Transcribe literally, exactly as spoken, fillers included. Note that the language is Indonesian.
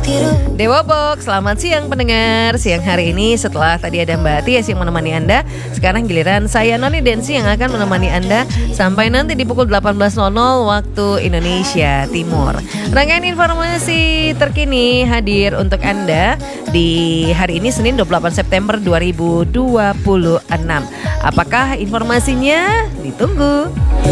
Dewa Box, selamat siang pendengar. Siang hari ini setelah tadi ada Mbak Tias yang menemani Anda, sekarang giliran saya Noni Densi yang akan menemani Anda sampai nanti di pukul delapan belas waktu Indonesia Timur. Rangkaian informasi terkini hadir untuk Anda di hari ini Senin dua puluh delapan September dua ribu dua puluh enam. Apakah informasinya? Ditunggu.